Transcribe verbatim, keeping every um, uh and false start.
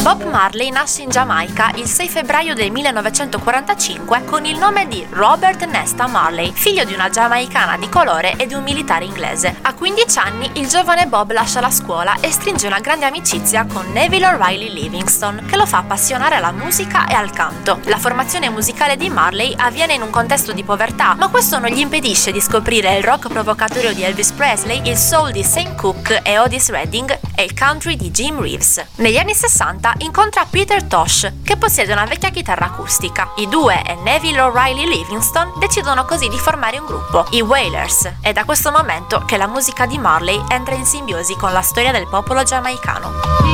Bob Marley nasce in Giamaica il sei febbraio del millenovecentoquarantacinque con il nome di Robert Nesta Marley, figlio di una giamaicana di colore e di un militare inglese. A quindici anni il giovane Bob lascia la scuola e stringe una grande amicizia con Neville O'Reilly Livingston, che lo fa appassionare alla musica e al canto. La formazione musicale di Marley avviene in un contesto di povertà, ma questo non gli impedisce di scoprire il rock provocatorio di Elvis Presley, il soul di Sam Cooke e Otis Redding e il country di Jim Reeves. Negli anni sessanta incontra Peter Tosh, che possiede una vecchia chitarra acustica. I due e Neville O'Reilly Livingston decidono così di formare un gruppo, i Wailers. È da questo momento che la musica di Marley entra in simbiosi con la storia del popolo giamaicano.